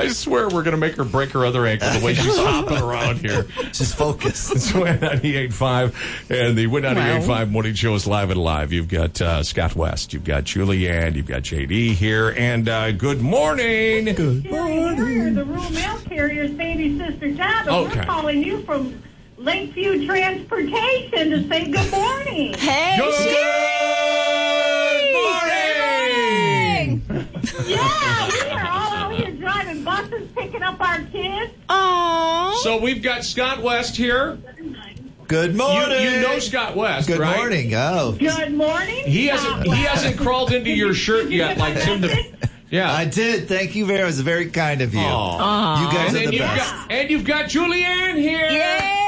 I swear we're going to make her break her other ankle the way she's hopping around here. She's focused. It's Win 98.5, and the Win 98.5 Morning Show is live and live. You've got Scott West, you've got Julianne, you've got JD here, and good morning. Good morning. The rural mail carrier's baby sister Tab, and we're calling you from Lakeview Transportation to say good morning. Hey, Good morning. Yeah, we are all out here driving buses, picking up our kids. Aww. So we've got Scott West here. Good morning. You know Scott West, Good right? morning. Oh, Good morning. He hasn't crawled into your shirt yet like Tim. Yeah, I did. Thank you very much. It was very kind of you. Aww. You guys are the best. And you've got Julianne here. Yay!